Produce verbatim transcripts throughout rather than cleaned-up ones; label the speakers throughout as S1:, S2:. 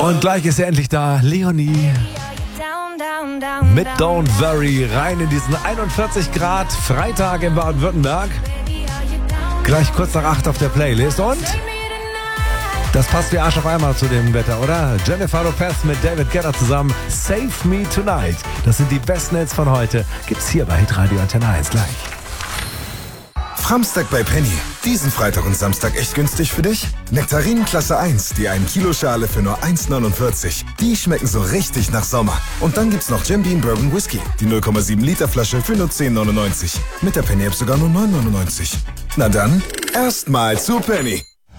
S1: Und gleich ist er endlich da, Leonie. Mit Don't Worry rein in diesen einundvierzig Grad Freitag in Baden-Württemberg. Gleich kurz nach acht auf der Playlist und das passt wie Arsch auf einmal zu dem Wetter, oder? Jennifer Lopez mit David Guetta zusammen, Save Me Tonight. Das sind die besten Hits von heute. Gibt's hier bei Hitradio Antenne eins gleich.
S2: Framstag bei Penny. Diesen Freitag und Samstag echt günstig für dich? Nektarinen Klasse eins, die ein Kilo Schale für nur eins neunundvierzig. Die schmecken so richtig nach Sommer. Und dann gibt's noch Jim Beam Bourbon Whisky, die null Komma sieben Liter Flasche für nur zehn neunundneunzig. Mit der Penny App sogar nur neun neunundneunzig. Na dann, erstmal zu Penny.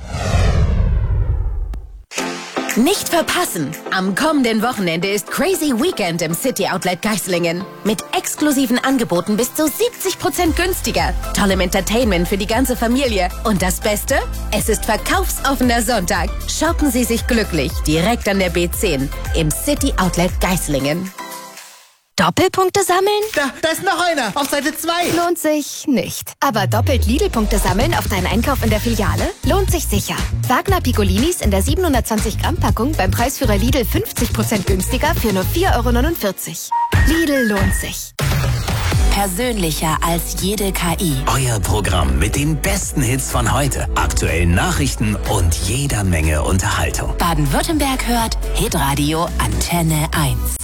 S3: Nicht verpassen! Am kommenden Wochenende ist Crazy Weekend im City Outlet Geislingen. Mit exklusiven Angeboten bis zu siebzig Prozent günstiger. Tollem Entertainment für die ganze Familie. Und das Beste? Es ist verkaufsoffener Sonntag. Shoppen Sie sich glücklich direkt an der B zehn im City Outlet Geislingen.
S4: Doppelpunkte sammeln?
S5: Da, da ist noch einer, auf Seite zwei.
S4: Lohnt sich nicht. Aber doppelt Lidl-Punkte sammeln auf deinen Einkauf in der Filiale? Lohnt sich sicher. Wagner Piccolinis in der siebenhundertzwanzig Gramm Packung beim Preisführer Lidl fünfzig Prozent günstiger für nur vier Euro neunundvierzig. Lidl lohnt sich.
S3: Persönlicher als jede K I.
S6: Euer Programm mit den besten Hits von heute, aktuellen Nachrichten und jeder Menge Unterhaltung.
S3: Baden-Württemberg hört Hitradio Antenne eins.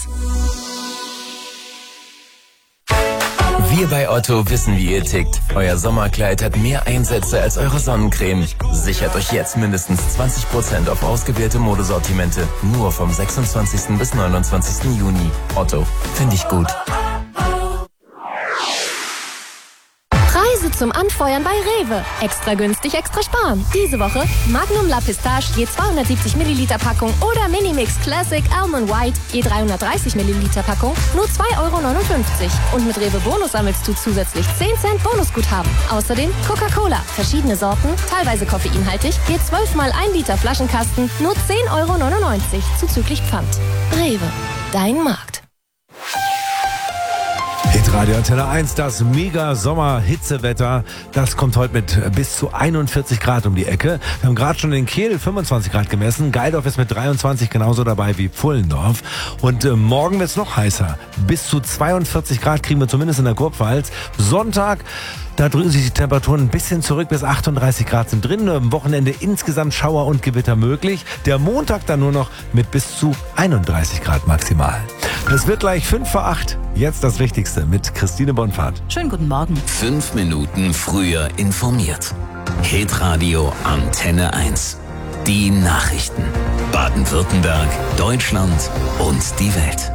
S7: Wir bei Otto wissen, wie ihr tickt. Euer Sommerkleid hat mehr Einsätze als eure Sonnencreme. Sichert euch jetzt mindestens zwanzig Prozent auf ausgewählte Modesortimente. Nur vom sechsundzwanzigsten bis neunundzwanzigsten Juni. Otto, finde ich gut.
S4: Preise zum Anfeuern bei Rewe. Extra günstig, extra sparen. Diese Woche Magnum La Pistache je zweihundertsiebzig Milliliter Packung oder Minimix Classic Almond White je dreihundertdreißig Milliliter Packung nur zwei Euro neunundfünfzig. Und mit Rewe Bonus sammelst du zusätzlich zehn Cent Bonusguthaben. Außerdem Coca-Cola, verschiedene Sorten, teilweise koffeinhaltig, je zwölf mal ein Liter Flaschenkasten nur zehn Euro neunundneunzig zuzüglich Pfand. Rewe, dein Markt.
S1: Hitradio Antenne eins, das Mega-Sommer-Hitzewetter, das kommt heute mit bis zu einundvierzig Grad um die Ecke. Wir haben gerade schon in Kehl fünfundzwanzig Grad gemessen, Geildorf ist mit dreiundzwanzig genauso dabei wie Pfullendorf. Und äh, morgen wird es noch heißer, bis zu zweiundvierzig Grad kriegen wir zumindest in der Kurpfalz. Sonntag, da drücken sich die Temperaturen ein bisschen zurück, bis achtunddreißig Grad sind drin. Am Wochenende insgesamt Schauer und Gewitter möglich. Der Montag dann nur noch mit bis zu einunddreißig Grad maximal. Es wird gleich fünf vor acht. Jetzt das Wichtigste mit Christine Bonfahrt.
S8: Schönen guten Morgen.
S6: Fünf Minuten früher informiert. Hitradio Antenne eins. Die Nachrichten. Baden-Württemberg, Deutschland und die Welt.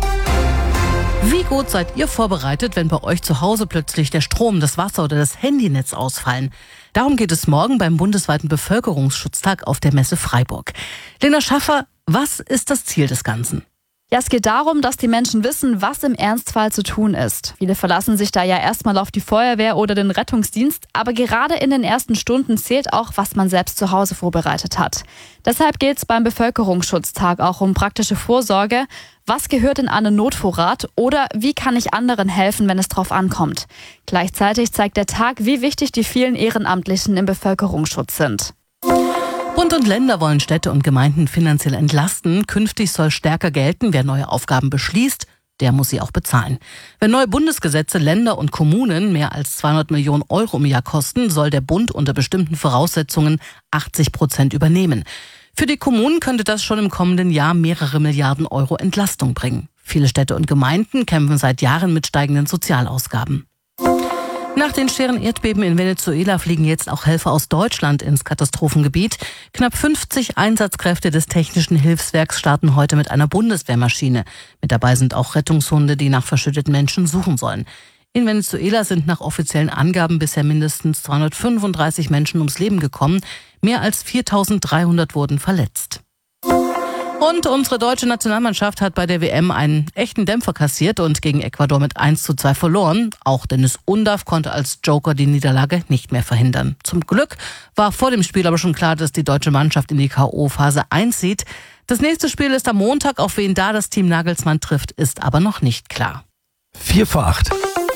S8: Wie gut seid ihr vorbereitet, wenn bei euch zu Hause plötzlich der Strom, das Wasser oder das Handynetz ausfallen? Darum geht es morgen beim bundesweiten Bevölkerungsschutztag auf der Messe Freiburg. Lena Schaffer, was ist das Ziel des Ganzen?
S9: Ja, es geht darum, dass die Menschen wissen, was im Ernstfall zu tun ist. Viele verlassen sich da ja erstmal auf die Feuerwehr oder den Rettungsdienst, aber gerade in den ersten Stunden zählt auch, was man selbst zu Hause vorbereitet hat. Deshalb geht es beim Bevölkerungsschutztag auch um praktische Vorsorge. Was gehört in einen Notvorrat oder wie kann ich anderen helfen, wenn es drauf ankommt? Gleichzeitig zeigt der Tag, wie wichtig die vielen Ehrenamtlichen im Bevölkerungsschutz sind.
S8: Bund und Länder wollen Städte und Gemeinden finanziell entlasten. Künftig soll stärker gelten, wer neue Aufgaben beschließt, der muss sie auch bezahlen. Wenn neue Bundesgesetze Länder und Kommunen mehr als zweihundert Millionen Euro im Jahr kosten, soll der Bund unter bestimmten Voraussetzungen achtzig Prozent übernehmen. Für die Kommunen könnte das schon im kommenden Jahr mehrere Milliarden Euro Entlastung bringen. Viele Städte und Gemeinden kämpfen seit Jahren mit steigenden Sozialausgaben. Nach den schweren Erdbeben in Venezuela fliegen jetzt auch Helfer aus Deutschland ins Katastrophengebiet. Knapp fünfzig Einsatzkräfte des Technischen Hilfswerks starten heute mit einer Bundeswehrmaschine. Mit dabei sind auch Rettungshunde, die nach verschütteten Menschen suchen sollen. In Venezuela sind nach offiziellen Angaben bisher mindestens zweihundertfünfunddreißig Menschen ums Leben gekommen. Mehr als viertausenddreihundert wurden verletzt. Und unsere deutsche Nationalmannschaft hat bei der W M einen echten Dämpfer kassiert und gegen Ecuador mit eins zu zwei verloren. Auch Dennis Undaff konnte als Joker die Niederlage nicht mehr verhindern. Zum Glück war vor dem Spiel aber schon klar, dass die deutsche Mannschaft in die K O-Phase einzieht. Das nächste Spiel ist am Montag. Auf wen da das Team Nagelsmann trifft, ist aber noch nicht klar.
S1: Vier vor acht.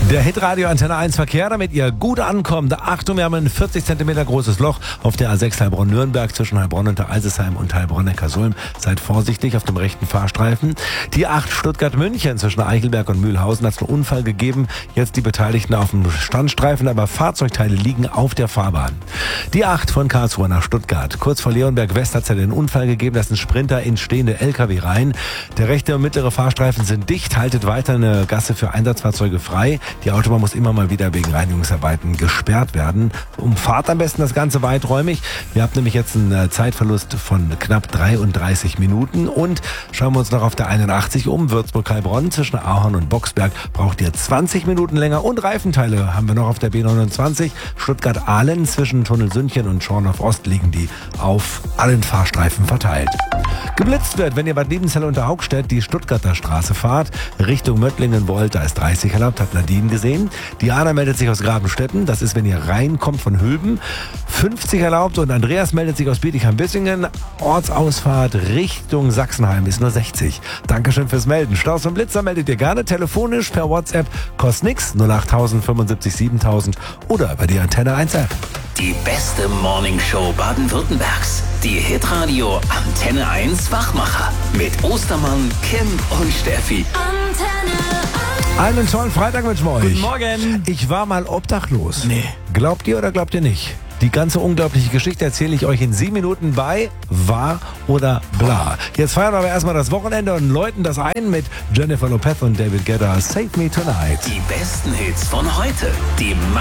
S1: Der Hitradio Antenne eins Verkehr, damit ihr gut ankommt. Achtung, wir haben ein vierzig Zentimeter großes Loch auf der A sechs Heilbronn-Nürnberg zwischen Heilbronn und Eisesheim und Heilbronn-Neckarsulm. Seid vorsichtig auf dem rechten Fahrstreifen. Die acht Stuttgart-München zwischen Eichelberg und Mühlhausen hat es einen Unfall gegeben. Jetzt die Beteiligten auf dem Standstreifen, aber Fahrzeugteile liegen auf der Fahrbahn. Die acht von Karlsruhe nach Stuttgart. Kurz vor Leonberg West hat es ja den Unfall gegeben, da ist ein Sprinter in stehende L K W rein. Der rechte und mittlere Fahrstreifen sind dicht, haltet weiter eine Gasse für Einsatzfahrzeuge frei. Die Autobahn muss immer mal wieder wegen Reinigungsarbeiten gesperrt werden. Umfahrt am besten das Ganze weiträumig. Ihr habt nämlich jetzt einen Zeitverlust von knapp dreiunddreißig Minuten. Und schauen wir uns noch auf der einundachtzig um. Würzburg-Heilbronn zwischen Ahorn und Boxberg braucht ihr zwanzig Minuten länger. Und Reifenteile haben wir noch auf der B neunundzwanzig. Stuttgart-Ahlen zwischen Tunnelsündchen und Schorndorf-Ost liegen die auf allen Fahrstreifen verteilt. Geblitzt wird, wenn ihr Bad Liebenzell unter Haugstedt die Stuttgarter Straße fahrt, Richtung Möttlingen wollt, da ist dreißig erlaubt, hat Nadine gesehen. Diana meldet sich aus Grabenstetten, das ist, wenn ihr reinkommt von Hülben, fünfzig erlaubt und Andreas meldet sich aus Bietigheim-Bissingen, Ortsausfahrt Richtung Sachsenheim ist nur sechzig. Dankeschön fürs Melden. Staus und Blitzer meldet ihr gerne telefonisch per WhatsApp, kostet nix, null acht null null fünfundsiebzig siebentausend oder bei der Antenne eins App.
S6: Die beste Morningshow Baden-Württembergs. Die Hitradio Antenne eins Wachmacher. Mit Ostermann, Kim und Steffi.
S1: Antenne Einen tollen Freitag wünschen wir euch.
S5: Guten Morgen.
S1: Ich war mal obdachlos.
S5: Nee.
S1: Glaubt ihr oder glaubt ihr nicht? Die ganze unglaubliche Geschichte erzähle ich euch in sieben Minuten bei Wahr oder Bla. Jetzt feiern wir aber erstmal das Wochenende und läuten das ein mit Jennifer Lopez und David Guetta. Save Me Tonight.
S6: Die besten Hits von heute. Die